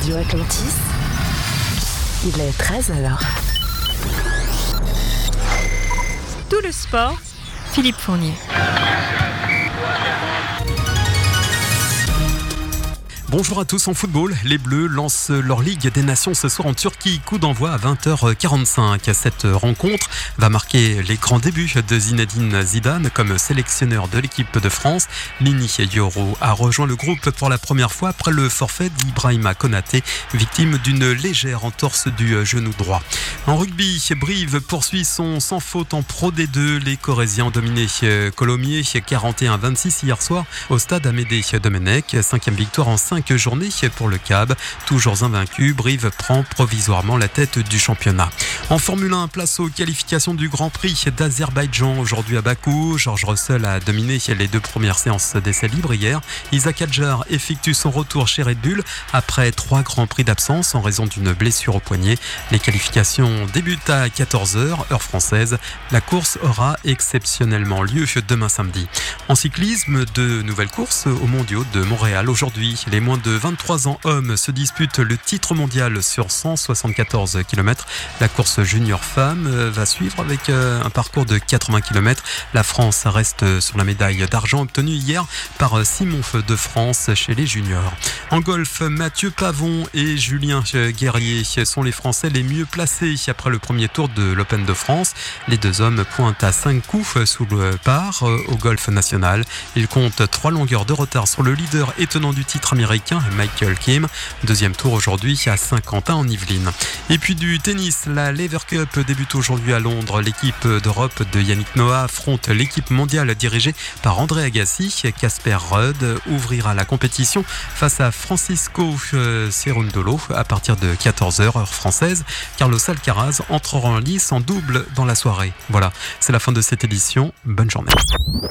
Radio Atlantis, il est 13h. Tout le sport, Philippe Fournier. Bonjour à tous. En football, les Bleus lancent leur Ligue des Nations ce soir en Turquie. Coup d'envoi à 20h45. Cette rencontre va marquer les grands débuts de Zinedine Zidane comme sélectionneur de l'équipe de France. Lini Yoro a rejoint le groupe pour la première fois après le forfait d'Ibrahima Konaté, victime d'une légère entorse du genou droit. En rugby, Brive poursuit son sans faute en Pro D2. Les Corésiens ont dominé Colomiers 41-26 hier soir au stade Amédée Domenech. 5e victoire en 5 journées pour le CAB. Toujours invaincu, Brive prend provisoirement la tête du championnat. En Formule 1, place aux qualifications du Grand Prix d'Azerbaïdjan aujourd'hui à Bakou. George Russell a dominé les 2 premières séances d'essais libres hier. Isaac Hadjar effectue son retour chez Red Bull après 3 Grands Prix d'absence en raison d'une blessure au poignet. Les qualifications débutent à 14h, heure française. La course aura exceptionnellement lieu demain samedi. En cyclisme, de nouvelles courses aux mondiaux de Montréal aujourd'hui. Les moins de 23 ans hommes se disputent le titre mondial sur 174 km. La course junior femme va suivre avec un parcours de 80 km. La France reste sur la médaille d'argent obtenue hier par Simon de France chez les juniors. En golf, Mathieu Pavon et Julien Guerrier sont les Français les mieux placés après le premier tour de l'Open de France. Les deux hommes pointent à 5 coups sous le par au golf national. Ils comptent 3 longueurs de retard sur le leader et tenant du titre américain Michael Kim. Deuxième tour aujourd'hui à Saint-Quentin en Yvelines. Et puis du tennis, la Lever Cup débute aujourd'hui à Londres. L'équipe d'Europe de Yannick Noah affronte l'équipe mondiale dirigée par André Agassi. Casper Ruud ouvrira la compétition face à Francisco Cerundolo à partir de 14h heure française. Carlos Alcaraz entrera en lice en double dans la soirée. Voilà, c'est la fin de cette édition. Bonne journée.